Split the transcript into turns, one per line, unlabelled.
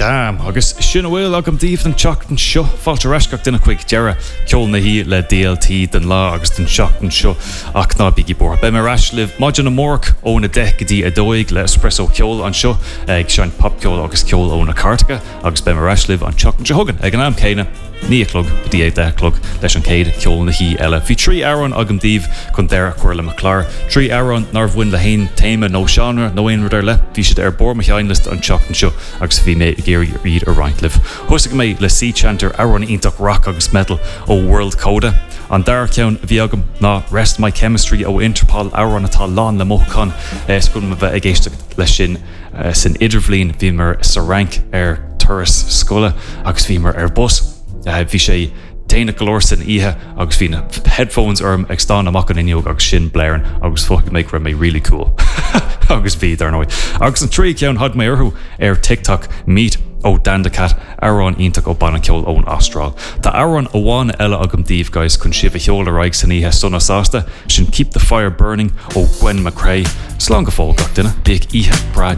Damn, agus sin bhfuil agam díomh den teachtain seo fáilte reisceach duna chuig deara ceol na hí le DLT den lá agus den teachtain seo ach ná bíí bor. Be mar raslih maidir na mórc ó na 10 go dtí a 2 le espresso ceol an seo ag sein pop ceol agus ceol ó na cartacha agus be mar raslih an teachtain seo thugan ag an am céine. Níoclog, dí é 10clog leis an céad ceol na hí eile. Bhí 3 áran agam díomh chun deire chuir le maclár. 3 áran nar bhfuin le haon téime nó seanra nó aon rud ar le. Bhí siad ar bor meáinlist an teachtain seo agus bhí mé géirí iad ar Rointlih. Thusig mé le sea chanter áran ionach rock agus metal ó World Coda. An dar ceann bhí agam ná Rest My Chemistry ó Interpol áran atá lán le móchán scún ma bheith ag éiste le sin san idirbhlín bhí mar sa rank ar turas scoile agus bhí mar ar bus. Bhí sé déine golóir san ihe agus bhí na headphones orm ag stán amach an inniuog agus sin bléireann agus fucking make ra mé really cool. agus bhí dar nóid. Agus an trí ceann had mé orthú ar TikTok Meet ó Dandacat Aaron ionach ó banna ceol ón Astral. Tá Aaron ó bháin eile agam díomh guys chun sibh cheol aráig san ihe sunna sásta sin Keep the Fire Burning ó Gwen McCrae. Slán go fáil gach duine, bíag ihe brad